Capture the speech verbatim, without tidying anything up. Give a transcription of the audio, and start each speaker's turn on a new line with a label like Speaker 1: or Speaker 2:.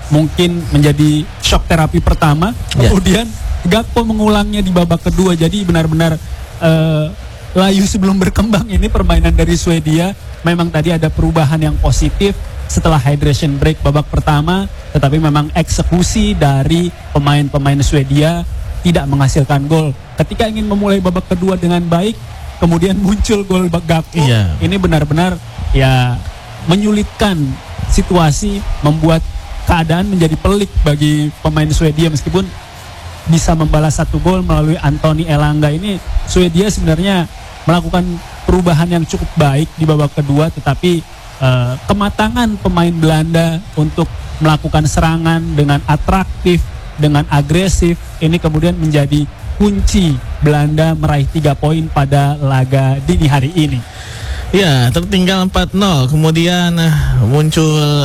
Speaker 1: mungkin menjadi shock terapi pertama,
Speaker 2: Yeah.
Speaker 1: kemudian Gakpo mengulangnya di babak kedua. Jadi benar-benar uh, layu sebelum berkembang ini permainan dari Swedia. Memang tadi ada perubahan yang positif setelah hydration break babak pertama, tetapi memang eksekusi dari pemain-pemain Swedia tidak menghasilkan gol. Ketika ingin memulai babak kedua dengan baik, kemudian muncul gol Gakpo.
Speaker 2: Iya.
Speaker 1: Ini benar-benar ya menyulitkan situasi, membuat keadaan menjadi pelik bagi pemain Swedia. Meskipun bisa membalas satu gol melalui Anthony Elanga, ini Swedia sebenarnya melakukan perubahan yang cukup baik di babak kedua, tetapi uh, kematangan pemain Belanda untuk melakukan serangan dengan atraktif, dengan agresif, ini kemudian menjadi kunci Belanda meraih tiga poin pada laga dini hari ini.
Speaker 2: Ya, tertinggal empat nol, kemudian muncul